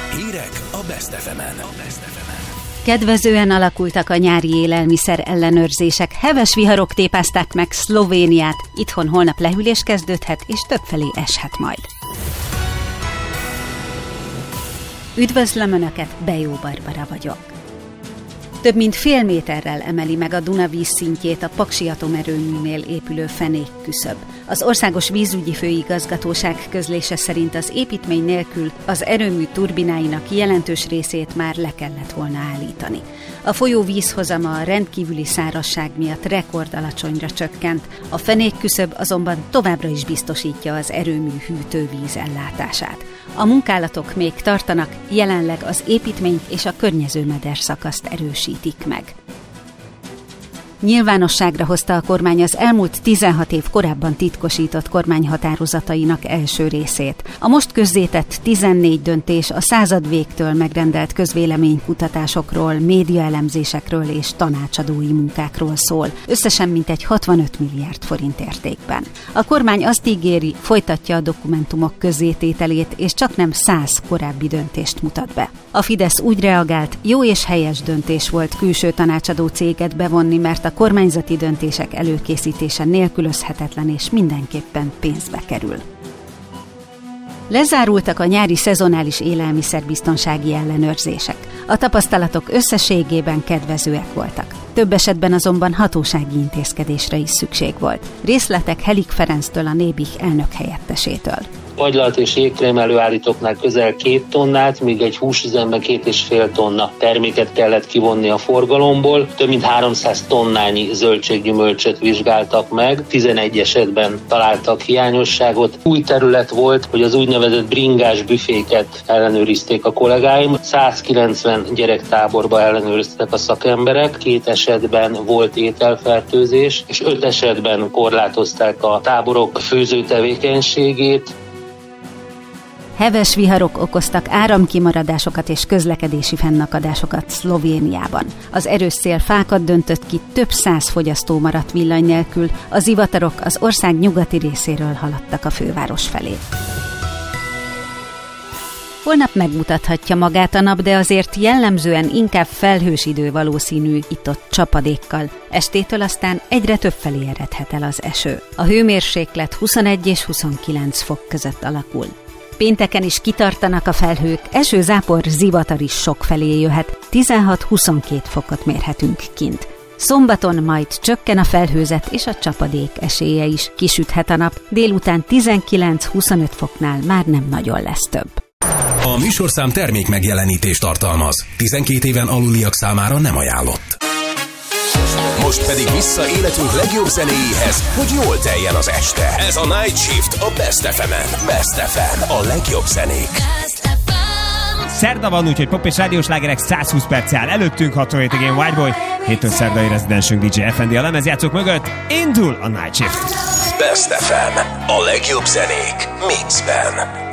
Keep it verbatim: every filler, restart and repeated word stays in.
Hírek a Best ef emen. Kedvezően alakultak a nyári élelmiszer ellenőrzések, heves viharok tépázták meg Szlovéniát, itthon holnap lehűlés kezdődhet és többfelé eshet majd. Üdvözlöm Önöket, Bejó Barbara vagyok. Több mint fél méterrel emeli meg a Duna vízszintjét a Paksi atomerőműnél épülő fenékküszöb. Az Országos Vízügyi Főigazgatóság közlése szerint az építmény nélkül az erőmű turbináinak jelentős részét már le kellett volna állítani. A folyó vízhozama a rendkívüli szárazság miatt rekordalacsonyra csökkent, a fenékküszöb azonban továbbra is biztosítja az erőmű hűtővíz ellátását. A munkálatok még tartanak, jelenleg az építményt és a környező mederszakaszt erősítik meg. Nyilvánosságra hozta a kormány az elmúlt tizenhat év korábban titkosított kormányhatározatainak első részét. A most közzétett tizennégy döntés a század végtől megrendelt közvéleménykutatásokról, médiaelemzésekről és tanácsadói munkákról szól, összesen mintegy hatvanöt milliárd forint értékben. A kormány azt ígéri, folytatja a dokumentumok közzétételét, és csaknem száz korábbi döntést mutat be. A Fidesz úgy reagált, jó és helyes döntés volt külső tanácsadó céget bevonni, mert a A kormányzati döntések előkészítése nélkülözhetetlen és mindenképpen pénzbe kerül. Lezárultak a nyári szezonális élelmiszerbiztonsági ellenőrzések. A tapasztalatok összességében kedvezőek voltak. Több esetben azonban hatósági intézkedésre is szükség volt. Részletek Helik Ferenctől, a Nébih elnök helyettesétől. Agylalt és jégkrém előállítóknál közel két tonnát, míg egy húsüzemben két és fél tonna terméket kellett kivonni a forgalomból. Több mint háromszáz tonnányi zöldséggyümölcsöt vizsgáltak meg, tizenegy esetben találtak hiányosságot. Új terület volt, hogy az úgynevezett bringás büféket ellenőrizték a kollégáim. százkilencven gyerektáborba ellenőriztek a szakemberek, két esetben volt ételfertőzés, és öt esetben korlátozták a táborok főző tevékenységét. Heves viharok okoztak áramkimaradásokat és közlekedési fennakadásokat Szlovéniában. Az erős szél fákat döntött ki, több száz fogyasztó maradt villany nélkül, a zivatarok az ország nyugati részéről haladtak a főváros felé. Holnap megmutathatja magát a nap, de azért jellemzően inkább felhős idő valószínű itt-ott csapadékkal. Estétől aztán egyre több felé eredhet el az eső. A hőmérséklet huszonegy és huszonkilenc fok között alakul. Pénteken is kitartanak a felhők, eső-zápor, zivatar is sok felé jöhet, tizenhat-huszonkét fokot mérhetünk kint. Szombaton majd csökken a felhőzet és a csapadék esélye is, kisüthet a nap, délután tizenkilenc-huszonöt foknál már nem nagyon lesz több. A műsorszám termék megjelenítést tartalmaz. tizenkét éven aluliak számára nem ajánlott. Most pedig vissza életünk legjobb zenéjéhez, hogy jól teljen az este. Ez a Night Shift a Best ef emen. Best ef em, a legjobb zenék. Szerda van, úgyhogy pop és rádiós lágerek százhúsz perc áll előttünk, hat óra hétvégén Whiteboy, héttől szerdai rezidensünk dé dzsé ef en dé a lemezjátszók mögött. Indul a Night Shift. Best ef em, a legjobb zenék mixben.